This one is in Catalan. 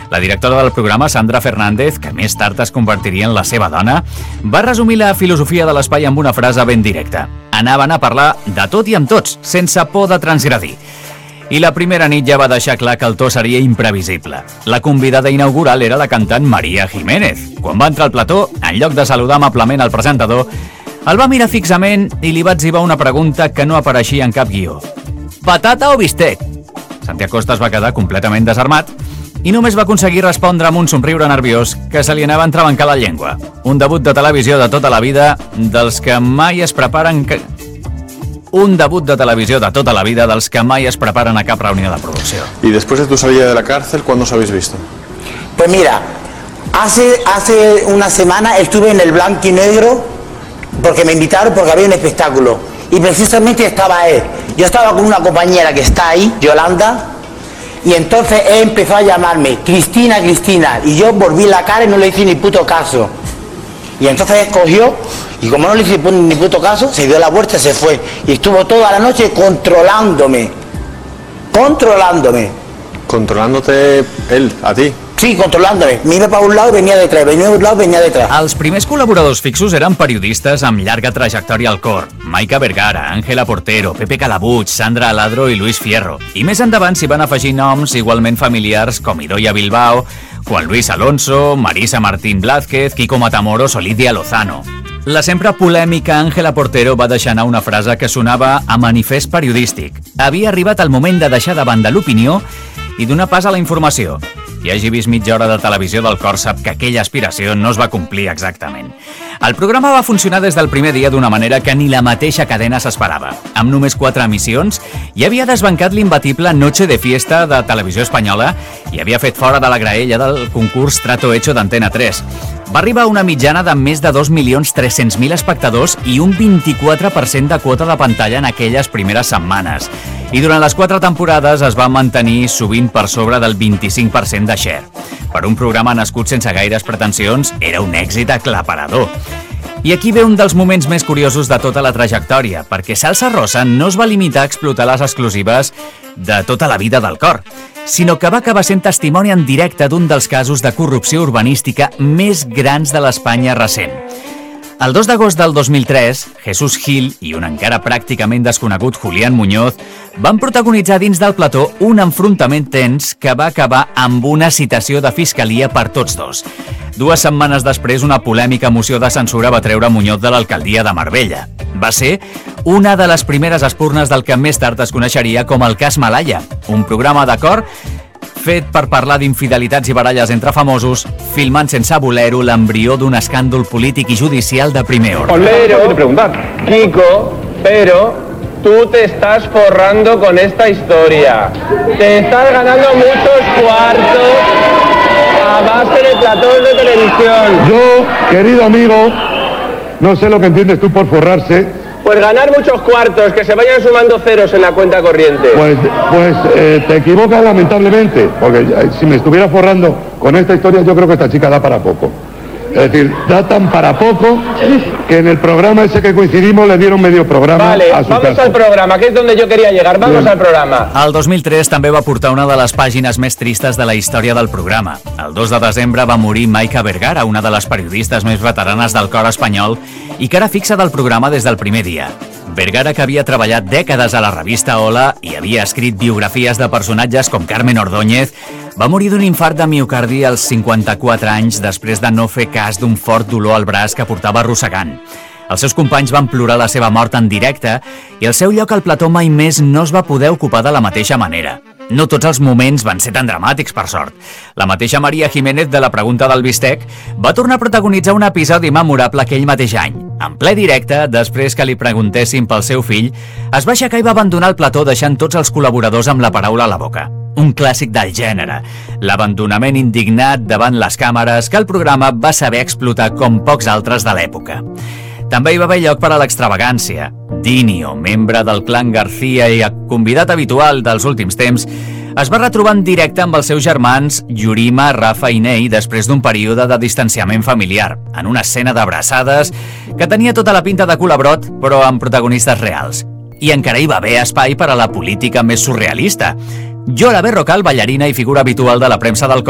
La directora del programa, Sandra Fernández, que més tard es convertiria en la seva dona, va resumir la filosofia de l'espai amb una frase ben directa. Anaven a parlar de tot i amb tots, sense por de transgredir. I la primera nit ja va deixar clar que el to seria imprevisible. La convidada inaugural era la cantant María Jiménez. Quan va entrar al plató, en lloc de saludar amablement al presentador, el va mirar fixament i li va etzibar una pregunta que no apareixia en cap guió. Patata o bistec? Santiago Costa es va quedar completament desarmat i només va aconseguir respondre amb un somriure nerviós que se li anava a entrebancar la llengua. Un debut de televisió de tota la vida dels que mai es preparen... Un debut de televisió de tota la vida dels que mai es preparen a cap reunió de producció. ¿Y después de tu salida de la cárcel, cuándo os habéis visto? Pues mira, hace una semana estuve en el blanco y negro porque me invitaron porque había un espectáculo y precisamente estaba él. Yo estaba con una compañera que está ahí, Yolanda, y entonces él empezó a llamarme Cristina, Cristina, y yo volví la cara y no le hice ni puto caso. Y entonces él cogió, y como no le hice ni puto caso, se dio la vuelta y se fue. Y estuvo toda la noche controlándome. ¿Controlándote él, a ti? Sí, controlándome. Me iba para un lado y venía detrás, venía a un lado y venía detrás. Els primers col·laboradors fixos eren periodistes amb llarga trajectòria al cor. Maica Vergara, Ángela Portero, Pepe Calabuig, Sandra Aladro i Luis Fierro. I més endavant s'hi van afegir noms igualment familiars com Idoia Bilbao, Juan Luis Alonso, Marisa Martín Blázquez, Kiko Matamoros o Lidia Lozano. La sempre polèmica Ángela Portero va deixar anar una frase que sonava a manifest periodístic. Havia arribat el moment de deixar de banda l'opinió i donar pas a la informació. Qui hagi vist mitja hora de televisió del cor sap que aquella aspiració no es va complir exactament. El programa va funcionar des del primer dia d'una manera que ni la mateixa cadena s'esperava. Amb només 4 emissions, ja havia desbancat l'imbatible Noche de Fiesta de Televisió Espanyola i havia fet fora de la graella del concurs Trato Hecho d'Antena 3. Va arribar a una mitjana de més de 2.300.000 espectadors i un 24% de quota de pantalla en aquelles primeres setmanes. I durant les 4 temporades es va mantenir sovint per sobre del 25% de share. Per un programa nascut sense gaires pretensions, era un èxit aclaparador. I aquí ve un dels moments més curiosos de tota la trajectòria, perquè Salsa Rosa no es va limitar a explotar les exclusives de tota la vida del cor, sinó que va acabar sent testimoni en directe d'un dels casos de corrupció urbanística més grans de l'Espanya recent. El 2 d'agost del 2003, Jesús Gil i un encara pràcticament desconegut Julián Muñoz van protagonitzar dins del plató un enfrontament tens que va acabar amb una citació de fiscalia per tots dos. 2 setmanes després, una polèmica moció de censura va treure Muñoz de l'alcaldia de Marbella. Va ser una de les primeres espurnes del que més tard es coneixeria com el cas Malaya, un programa de cor fet per parlar d'infidelitats i baralles entre famosos, filmant sense voler-ho l'embrió d'un escàndol polític i judicial de primer ordre. Pero tú te estás forrando con esta historia. Te estás ganando muchos cuartos a base de platós de televisión. Yo, querido amigo, no sé lo que entiendes tú por forrarse. Pues ganar muchos cuartos, que se vayan sumando ceros en la cuenta corriente. Pues te equivocas lamentablemente, porque si me estuviera forrando con esta historia, yo creo que esta chica da para poco. Es decir, da tan para poco que en el programa ese que coincidimos le dieron medio programa a su vamos casa. al programa, que es donde yo quería llegar. Vamos al programa. El 2003 també va portar una de les pàgines més tristes de la història del programa. El 2 de desembre va morir Maica Vergara, una de les periodistes més veteranes del cor espanyol i que era fixa del programa des del primer dia. Vergara, que havia treballat dècades a la revista Hola i havia escrit biografies de personatges com Carmen Ordóñez, va morir d'un infart de miocardi als 54 anys després de no fer cas d'un fort dolor al braç que portava arrossegant. Els seus companys van plorar la seva mort en directe i el seu lloc al plató mai més no es va poder ocupar de la mateixa manera. No tots els moments van ser tan dramàtics, per sort. La mateixa María Jiménez, de la pregunta del bistec, va tornar a protagonitzar un episodi memorable aquell mateix any. En ple directe, després que li preguntessin pel seu fill, es va aixecar i va abandonar el plató deixant tots els col·laboradors amb la paraula a la boca. Un clàssic del gènere, l'abandonament indignat davant les càmeres que el programa va saber explotar com pocs altres de l'època. També hi va haver lloc per a l'extravagància. Dinio, membre del clan García i convidat habitual dels últims temps, es va retrobar en directe amb els seus germans Yurima, Rafa i Ney després d'un període de distanciament familiar, en una escena d'abraçades que tenia tota la pinta de culabrot, però amb protagonistes reals. I encara hi va haver espai per a la política més surrealista. Yola Berrocal, ballarina i figura habitual de la premsa del